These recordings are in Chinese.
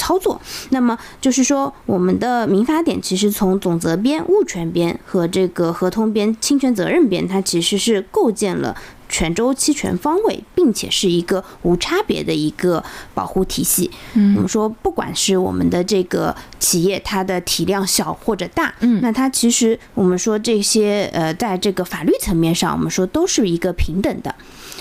操作。那么就是说，我们的民法典其实从总责编、物权编和这个合同编、侵权责任编，它其实是构建了全周期全方位，并且是一个无差别的一个保护体系。我们说，不管是我们的这个企业，它的体量小或者大，那它其实我们说这些在这个法律层面上，我们说都是一个平等的。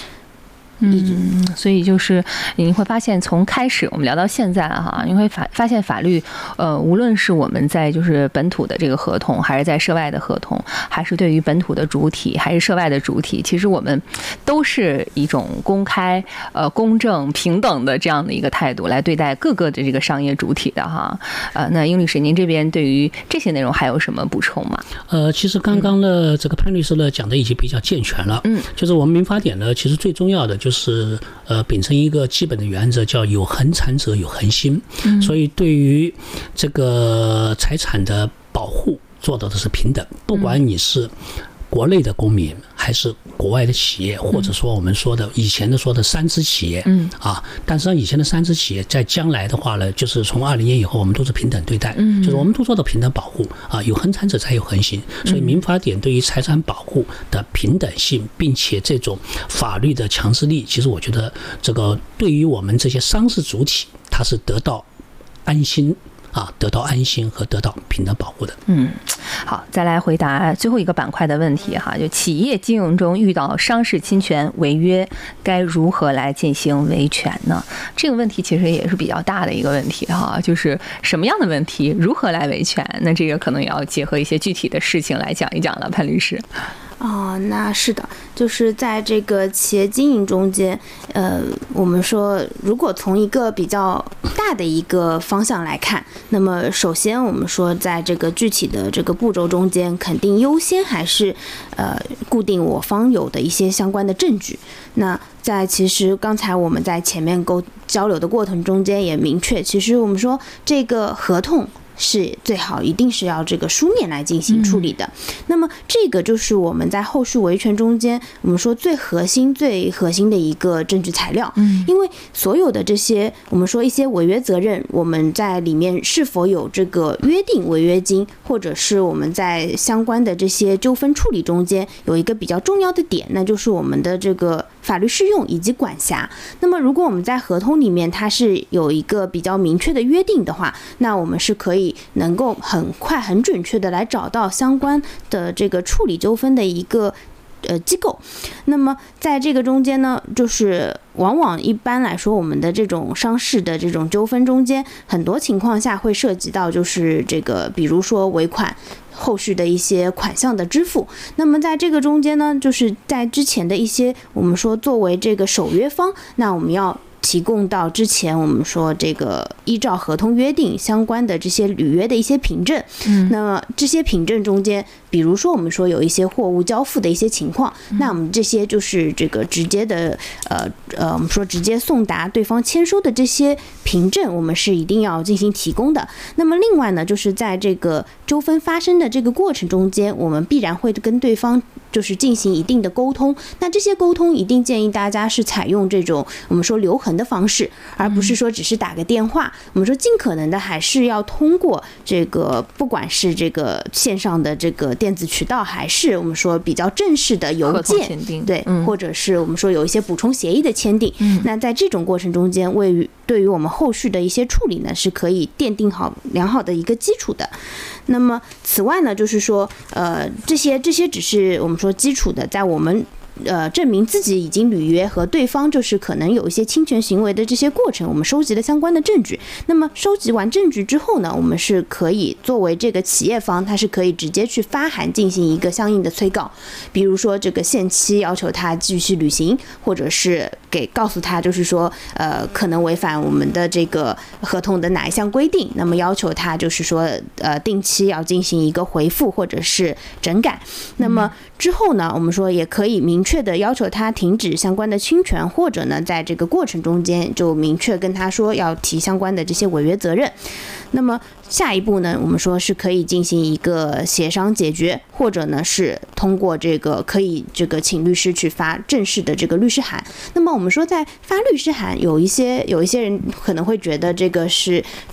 所以就是你会发现，从开始我们聊到现在哈，你会发现法律，无论是我们在就是本土的这个合同，还是在涉外的合同，还是对于本土的主体，还是涉外的主体，其实我们都是一种公开、公正、平等的这样的一个态度来对待各个的这个商业主体的哈。那殷律师，您这边对于这些内容还有什么补充吗？ 其实刚刚呢，这个潘律师呢讲的已经比较健全了。就是我们民法典呢，其实最重要的就是秉承一个基本的原则，叫有恒产者有恒心。所以对于这个财产的保护做到的是平等，不管你是国内的公民还是国外的企业，或者说我们说的以前的说的三支企业，但是以前的三支企业在将来的话呢，就是从20年以后，我们都是平等对待，就是我们都做到平等保护有恒产者才有恒心。所以民法典对于财产保护的平等性，并且这种法律的强制力，其实我觉得这个对于我们这些商事主体，它是得到安心。得到安心和得到平等保护的。 好，再来回答最后一个板块的问题哈，就企业经营中遇到商事侵权违约，该如何来进行维权呢？这个问题其实也是比较大的一个问题哈，就是什么样的问题，如何来维权？那这个可能也要结合一些具体的事情来讲一讲了，潘律师。 那是的，就是在这个企业经营中间，我们说，如果从一个比较大的一个方向来看，那么首先我们说，在这个具体的这个步骤中间，肯定优先还是固定我方有的一些相关的证据。那其实刚才我们在前面交流的过程中间也明确，其实我们说这个合同是最好一定是要这个书面来进行处理的。那么这个就是我们在后续维权中间，我们说最核心的一个证据材料。因为所有的这些我们说一些违约责任，我们在里面是否有这个约定违约金，或者是我们在相关的这些纠纷处理中间有一个比较重要的点，那就是我们的这个法律适用以及管辖。那么如果我们在合同里面它是有一个比较明确的约定的话，那我们是可以能够很快很准确的来找到相关的这个处理纠纷的一个机构。那么在这个中间呢，就是往往一般来说，我们的这种商事的这种纠纷中间，很多情况下会涉及到就是这个，比如说尾款后续的一些款项的支付。那么在这个中间呢，就是在之前的一些我们说作为这个守约方，那我们要提供到之前我们说这个依照合同约定相关的这些履约的一些凭证。那么这些凭证中间，比如说我们说有一些货物交付的一些情况，那我们这些就是这个直接的我们说直接送达对方签收的这些凭证，我们是一定要进行提供的。那么另外呢，就是在这个纠纷发生的这个过程中间，我们必然会跟对方就是进行一定的沟通。那这些沟通一定建议大家是采用这种我们说留痕的方式，而不是说只是打个电话。我们说尽可能的还是要通过这个不管是这个线上的这个电子渠道，还是我们说比较正式的邮件，对，或者是我们说有一些补充协议的签订。那在这种过程中间，对于我们后续的一些处理呢，是可以奠定好良好的一个基础的。那么此外呢，就是说这些只是我们说基础的，在我们证明自己已经履约和对方就是可能有一些侵权行为的这些过程，我们收集了相关的证据。那么收集完证据之后呢，我们是可以作为这个企业方，它是可以直接去发函进行一个相应的催告，比如说这个限期要求他继续履行，或者是告诉他就是说可能违反我们的这个合同的哪一项规定，那么要求他就是说定期要进行一个回复或者是整改。那么之后呢，我们说也可以明确的要求他停止相关的侵权，或者呢在这个过程中间就明确跟他说要提相关的这些违约责任。那么下一步呢，我们说是可以进行一个协商解决，或者呢是通过这个可以这个请律师去发正式的这个律师函。那么我们说在发律师函，有一些人可能会觉得这个是